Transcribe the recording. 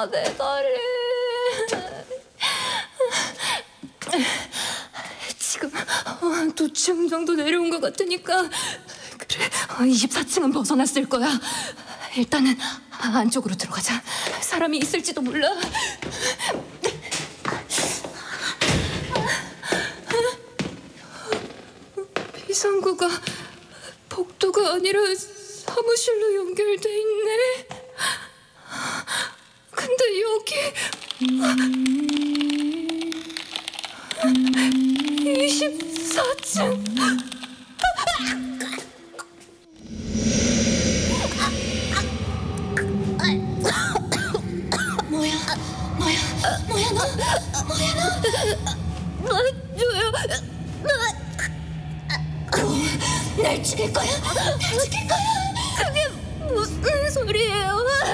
내 다리. 지금 2층 정도 내려온 것 같으니까 그래, 24층은 벗어났을 거야. 일단은 안쪽으로 들어가자. 사람이 있을지도 몰라. 비상구가 복도가 아니라 사무실로 연결돼 있네. 근데 여기 24층. 뭐야 너? 놔줘요. 날 죽일 거야? 그게 무슨 소리예요?